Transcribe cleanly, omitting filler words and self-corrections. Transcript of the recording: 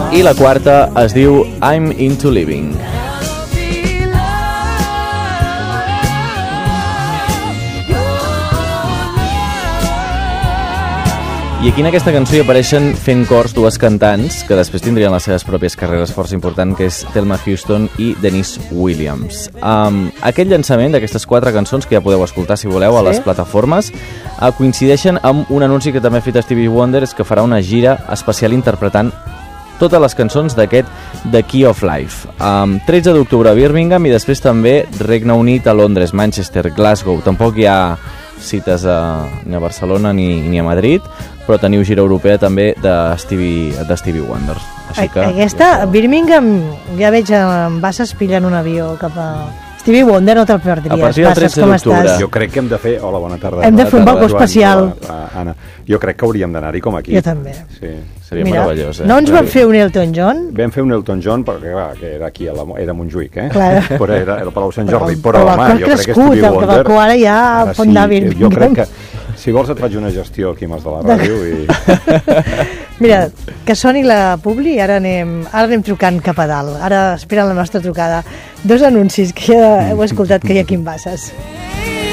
I la quarta es diu I'm Into Living. I aquí en aquesta cançó hi apareixen fent cors dues cantants que després tindrien les seves pròpies carreres força important, que és Thelma Houston i Denise Williams. Aquest llançament d'aquestes 4 cançons, que ja podeu escoltar si voleu a les plataformes, coincideixen amb un anunci que també ha fet Stevie Wonder, és que farà una gira especial interpretant totes les cançons d'aquest The Key of Life. 13 d'octubre a Birmingham i després també Regne Unit, a Londres, Manchester, Glasgow. Tampoc hi ha cites ni a Barcelona ni a Madrid, però teniu gira europea també de Stevie Wonder. Així que, aquesta, Birmingham, ja veig en Bassas pillant un avió cap a... Stevie Wonder no te'l perdries. A partir del 13 d'octubre. Jo crec que hem de fer... Hola, bona tarda. Hem de fer un balcó especial. Anna, jo crec que hauríem d'anar-hi com aquí. Jo també. Sí. Seria meravellós, No ens van fer un Elton John? Vam fer un Elton John, perquè clar, que era aquí, era Montjuïc, Clar. Però era el Palau Sant Jordi. Però home, jo crec que Stevie Stevie Wonder... El que ara ja ara pot anar a Birmingham. Jo crec que, si vols et faig una gestió aquí amb els de la ràdio i... Mira, que soni la publi i ara anem trucant cap a dalt. Ara esperen la nostra trucada. 2 anuncis que ja heu escoltat que hi ha aquí en Bassas.